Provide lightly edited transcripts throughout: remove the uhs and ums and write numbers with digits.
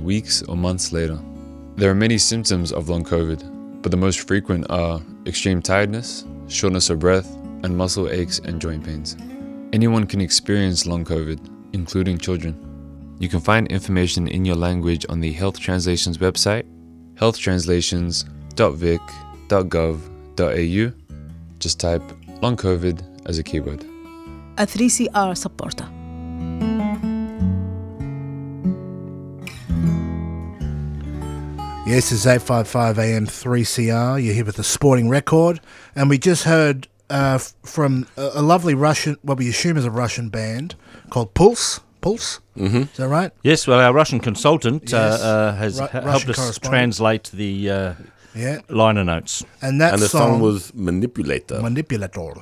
weeks or months later. There are many symptoms of long COVID, but the most frequent are extreme tiredness, shortness of breath, and muscle aches and joint pains. Anyone can experience long COVID, including children. You can find information in your language on the Health Translations website, healthtranslations.vic.gov.au. Just type long COVID as a keyword. A 3CR supporter. Yes, it's 855 AM 3CR. You're here with the Sporting Record. And we just heard from a lovely Russian, what we assume is a Russian band, called Pulse. Pulse? Mm-hmm. Is that right? Yes, well, our Russian consultant Yes. has Russian helped us correspondent. translate the liner notes. And that And the song was Manipulator. Manipulator,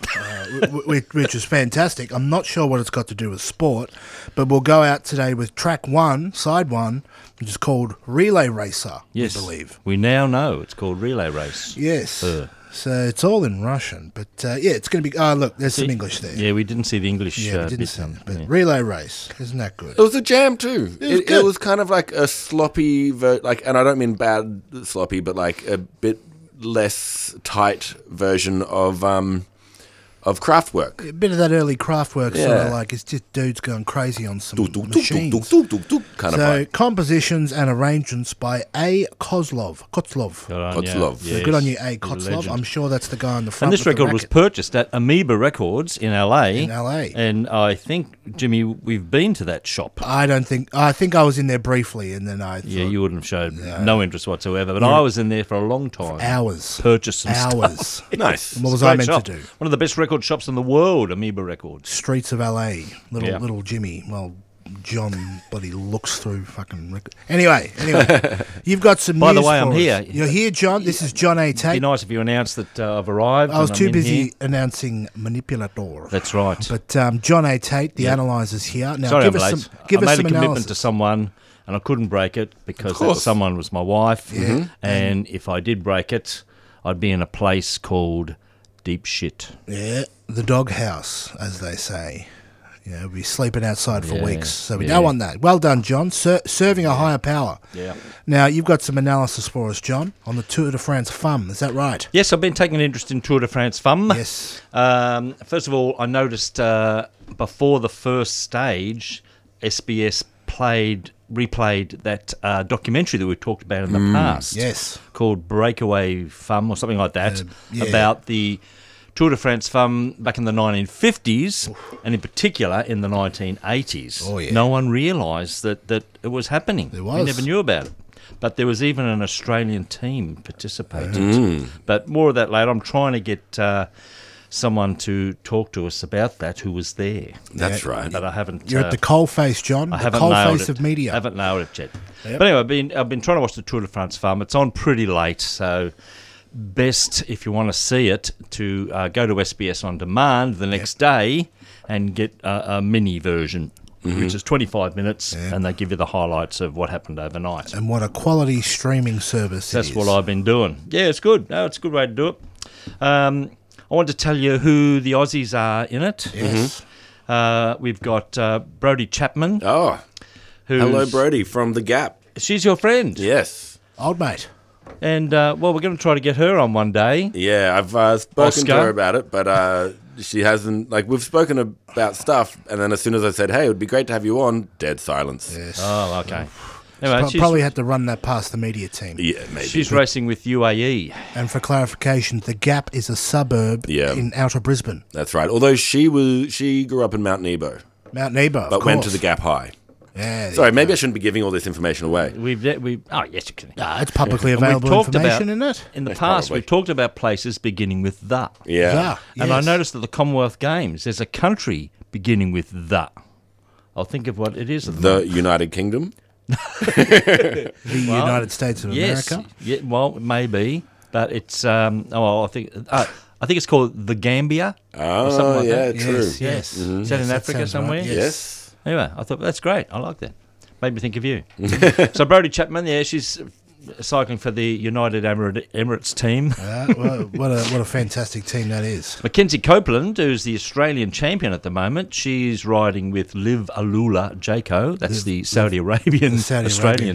which is fantastic. I'm not sure what it's got to do with sport, but we'll go out today with track one, side one, which is called Relay Racer, Yes, I believe. we now know it's called Relay Race. Yes. So it's all in Russian, but it's going to be... Oh, look, there's some English there. Yeah, we didn't see the English Yeah, we didn't bit. see it. But Relay Race, isn't that good? It was a jam too. It good. was kind of like a sloppy, and I don't mean bad sloppy, but like a bit less tight version of Kraftwerk. A bit of that early Kraftwerk sort Yeah. of like, it's just dudes going crazy on some Duk, duk, duk, machines. duk, duk, duk, duk, kind of So vibe. compositions and arrangements by A. Kotzlov. Good on Kotzlov. you. So Yes. good on you, A. He's a Kotzlov. legend. I'm sure that's the guy on the front. And this with the record was racket. purchased at Amoeba Records in LA. In LA. And I think, Jimmy, we've been to that shop. I think I was in there briefly, and then I thought Yeah, you wouldn't have showed no interest whatsoever. But I was in there for a long time. hours. Purchased some Hours. stuff. Nice. And what was Great I meant shop. to do? One of the best record shops in the world, Amoeba Records. Streets of LA. Yeah. Little Jimmy. Well, John bloody looks through fucking record. Anyway, you've got some By the news way, for I'm us. here. You're here, John. This is John A. It'd be Tate. nice if you announced that I've arrived. I was and too I'm in busy here. announcing Manipulator. That's right. But John A. Tate, the analyser's here. Now, Sorry, give I'm us late. some. Give I us made some a commitment analysis. to someone, and I couldn't break it because that course. someone was my wife. Yeah. And if I did break it, I'd be in a place called Deep Shit. Yeah, the doghouse, as they say. You know, we'll be sleeping outside for Yeah, weeks, so we yeah. don't want that. Well done, John. Serving a higher power. Yeah. Now, you've got some analysis for us, John, on the Tour de France Femme. Is that right? Yes, I've been taking an interest in Tour de France Femme. Yes. First of all, I noticed before the first stage, SBS replayed that documentary that we talked about in the past. Yes. Called Breakaway Femme or something like that, yeah. about the Tour de France Femme back in the 1950s and in particular in the 1980s. Oh, yeah. No one realised that it was happening. There We was. never knew about it. But there was even an Australian team participated. But more of that later. I'm trying to get someone to talk to us about that who was there. That's right. But I haven't... You're at the coalface, John. I The haven't nailed coalface it. of media. Haven't nailed it yet. But anyway, I've been trying to watch the Tour de France Femme. It's on pretty late, so best if you want to see it to go to SBS On Demand the next day and get a mini version, which is 25 minutes, and they give you the highlights of what happened overnight. And what a quality streaming service That's it is. what I've been doing. Yeah, it's good. No, it's a good way to do it. I want to tell you who the Aussies are in it. Yes. We've got Brodie Chapman. Oh, Who's, hello, Brody from The Gap. She's your friend. Yes. Old mate. And, well, we're going to try to get her on one day. Yeah, I've spoken to Oscar? her about it, but she hasn't. Like, we've spoken about stuff, and then as soon as I said, "Hey, it would be great to have you on," dead silence. Yes. Oh, okay. Anyway, Probably had to run that past the media team. Yeah, maybe. she's racing with UAE. And for clarification, the Gap is a suburb Yeah. in outer Brisbane. That's right. Although she grew up in Mount Nebo, Mount Nebo, but went to the Gap High. Yeah. Sorry, maybe I shouldn't be giving all this information away. Oh, yes, you can. It's publicly And we've available talked information, about, isn't it? in the past, probably. we've talked about places beginning with the. Yeah. Yeah, And I yes. noticed at the Commonwealth Games, there's a country beginning with the. I'll think of what it is. at the The United Kingdom. The United States of Yes. America. Yeah, well, maybe, but it's I think it's called the Gambia. or something Oh, like yeah, that. true. Yes, yes. Is that in That Africa sounds right, somewhere? yes. Yes. Anyway, I thought that's great. I like that. Made me think of you. So Brodie Chapman, yeah, she's cycling for the United Emirates team. Well, what a fantastic team that is. Mackenzie Copeland, who's the Australian champion at the moment, she's riding with Liv Alula Jaco. That's the Saudi Arabian Saudi Australian